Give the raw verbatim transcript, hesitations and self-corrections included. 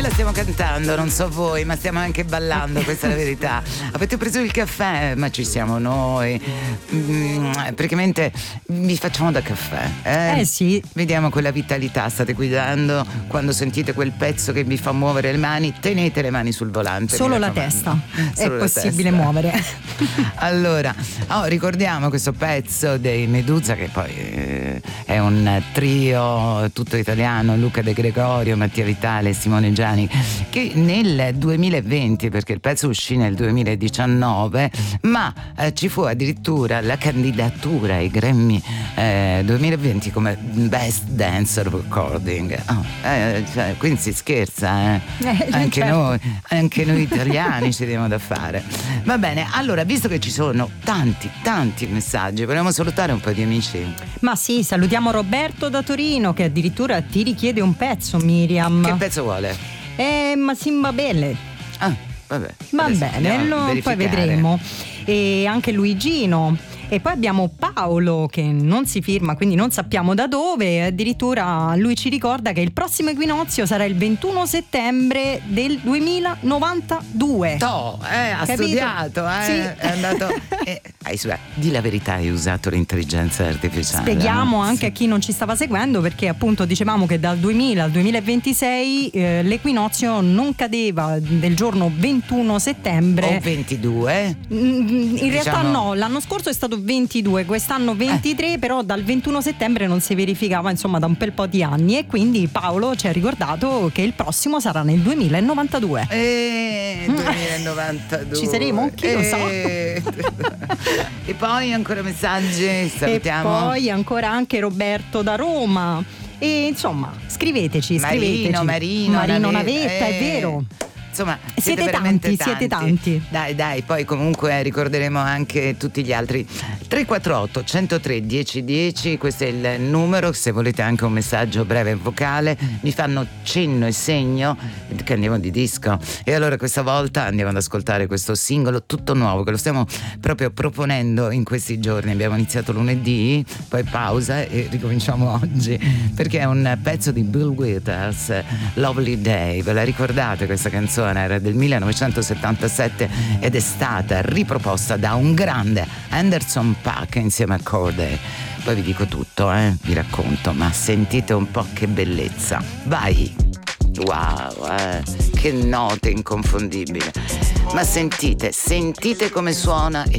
noi la stiamo cantando, non so voi, ma stiamo anche ballando, questa è la verità. Avete preso il caffè? Ma ci siamo noi. Mm, praticamente vi facciamo da caffè. Eh? eh sì. Vediamo quella vitalità, state guidando, quando sentite quel pezzo che vi fa muovere le mani, tenete le mani sul volante. Solo la testa Solo è la possibile testa. muovere. Allora, oh, ricordiamo questo pezzo dei Medusa, che poi eh, è un trio tutto italiano, Luca De Gregorio, Mattia Vitale e Simone Giani, che nel duemilaventi, perché il pezzo uscì nel duemiladiciannove, ma eh, ci fu addirittura la candidatura ai Grammy eh, duemilaventi come Best Dance Recording. Oh, eh, cioè, quindi si scherza, eh? Eh, anche certo. noi, anche noi italiani ci diamo da fare. Va bene, allora, visto che ci sono tanti, tanti messaggi, vogliamo salutare un po' di amici? Ma sì, salutiamo Roberto da Torino, che addirittura ti richiede un pezzo, Miriam. Che pezzo vuole? Eh, Masimba Belle. Ah, vabbè. Va bene, lo, poi vedremo. E anche Luigino. E poi abbiamo Paolo, che non si firma, quindi non sappiamo da dove. Addirittura lui ci ricorda che il prossimo equinozio sarà il ventuno settembre del duemilanovantadue. No, eh, ha Capito? studiato, eh, sì. è andato. Eh, hai, di la verità, hai usato l'intelligenza artificiale. Spieghiamo no? anche sì. a chi non ci stava seguendo, perché appunto dicevamo che dal duemila al duemilaventisei eh, l'equinozio non cadeva del giorno ventuno settembre o ventidue. In diciamo... realtà no, l'anno scorso è stato ventidue, quest'anno ventitré, eh. però dal ventuno settembre non si verificava, insomma, da un bel po' di anni, e quindi Paolo ci ha ricordato che il prossimo sarà nel duemilanovantadue. Eh, duemilanovantadue. Ci saremo? Chi eh. lo sa? E poi ancora messaggi, salutiamo. E poi ancora anche Roberto da Roma. E insomma, scriveteci, scriveteci. Marino, Marino, Marino Navetta, Navetta, eh. è vero. Insomma, siete, siete veramente tanti, tanti, siete tanti. Dai, dai, poi comunque ricorderemo anche tutti gli altri. tre quattro otto, centotré, dieci dieci, questo è il numero. Se volete anche un messaggio breve e vocale, mi fanno cenno e segno che andiamo di disco. E allora questa volta andiamo ad ascoltare questo singolo tutto nuovo, che lo stiamo proprio proponendo in questi giorni. Abbiamo iniziato lunedì, poi pausa e ricominciamo oggi, perché è un pezzo di Bill Withers, Lovely Day. Ve la ricordate questa canzone? Era del millenovecentosettantasette ed è stata riproposta da un grande Anderson .Paak insieme a Corday. Poi vi dico tutto, eh? vi racconto, ma sentite un po' che bellezza. Vai! Wow, eh? Che note inconfondibili. Ma sentite, sentite come suona e